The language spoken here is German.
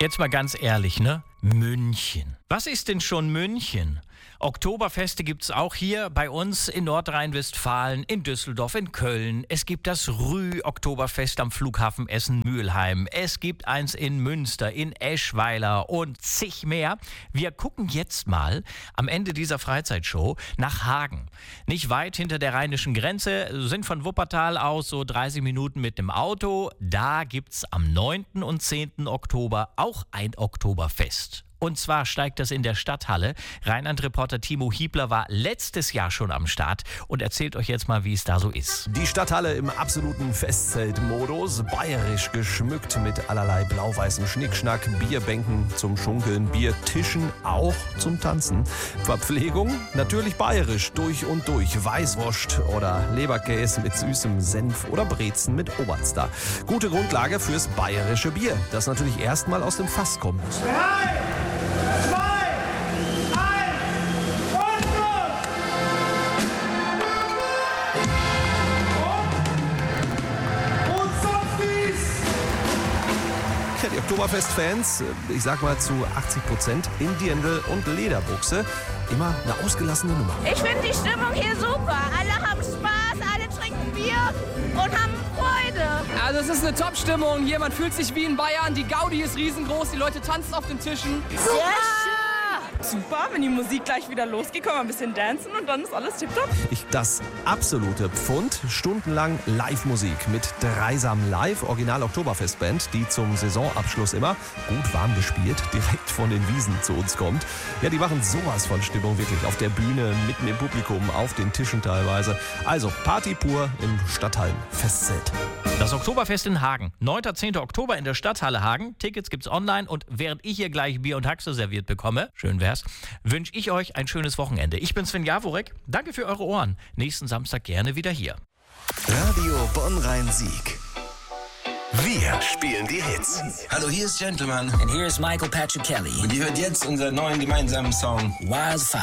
Jetzt mal ganz ehrlich, ne? München. Was ist denn schon München? Oktoberfeste gibt's auch hier bei uns in Nordrhein-Westfalen, in Düsseldorf, in Köln. Es gibt das Rüh-Oktoberfest am Flughafen Essen-Mülheim. Es gibt eins in Münster, in Eschweiler und zig mehr. Wir gucken jetzt mal am Ende dieser Freizeitshow nach Hagen. Nicht weit hinter der rheinischen Grenze, sind von Wuppertal aus so 30 Minuten mit dem Auto. Da gibt's am 9. und 10. Oktober auch ein Oktoberfest. Und zwar steigt das in der Stadthalle. Rheinland-Reporter Timo Hiebler war letztes Jahr schon am Start und erzählt euch jetzt mal, wie es da so ist. Die Stadthalle im absoluten Festzeltmodus, bayerisch geschmückt mit allerlei blau-weißem Schnickschnack, Bierbänken zum Schunkeln, Biertischen auch zum Tanzen. Verpflegung natürlich bayerisch, durch und durch. Weißwurst oder Leberkäse mit süßem Senf oder Brezen mit Oberster. Gute Grundlage fürs bayerische Bier, das natürlich erstmal aus dem Fass kommt. Drei, 2, 1 und los! Und Softies! Ja, die Oktoberfest-Fans, ich sag mal zu 80% in Dirndl und Lederbuchse, immer eine ausgelassene Nummer. Ich finde die Stimmung hier super. Alle haben Spaß, alle trinken Bier und haben Freude. Also es ist eine Top-Stimmung hier, man fühlt sich wie in Bayern, die Gaudi ist riesengroß, die Leute tanzen auf den Tischen. Super, wenn die Musik gleich wieder losgeht, können wir ein bisschen dancen und dann ist alles tipptopp. Das absolute Pfund, stundenlang Live-Musik mit Dreisam Live, Original-Oktoberfest-Band, die zum Saisonabschluss immer gut warm gespielt direkt von den Wiesen zu uns kommt. Ja, die machen sowas von Stimmung wirklich auf der Bühne, mitten im Publikum, auf den Tischen teilweise. Also Party pur im Stadthallen-Festzelt. Das Oktoberfest in Hagen. 9. 10. Oktober in der Stadthalle Hagen. Tickets gibt's online und während ich hier gleich Bier und Haxe serviert bekomme, schön wär's, wünsche ich euch ein schönes Wochenende. Ich bin Sven Jaworek. Danke für eure Ohren. Nächsten Samstag gerne wieder hier. Radio Bonn-Rhein-Sieg. Wir spielen die Hits. Hallo, hier ist Gentleman. And here's Michael Patrick Kelly. Und ihr hört jetzt unseren neuen gemeinsamen Song Wildfire.